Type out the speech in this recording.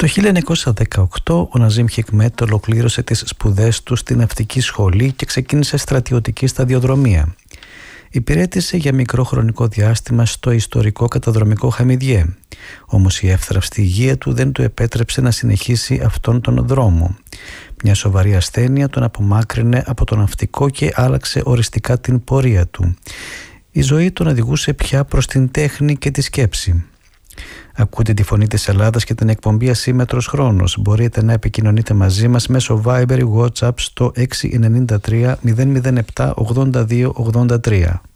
Το 1918 ο Ναζίμ Χικμέτ ολοκλήρωσε τις σπουδές του στην ναυτική σχολή και ξεκίνησε στρατιωτική σταδιοδρομία. Υπηρέτησε για μικρό χρονικό διάστημα στο ιστορικό καταδρομικό Χαμιδιέ. Όμως η εύθραυστη υγεία του δεν του επέτρεψε να συνεχίσει αυτόν τον δρόμο. Μια σοβαρή ασθένεια τον απομάκρυνε από το ναυτικό και άλλαξε οριστικά την πορεία του. Η ζωή τον οδηγούσε πια προς την τέχνη και τη σκέψη. Ακούτε τη φωνή της Ελλάδας και την εκπομπή Ασύμμετρος Χρόνος. Μπορείτε να επικοινωνείτε μαζί μας μέσω Viber ή WhatsApp στο 693 007 82 83.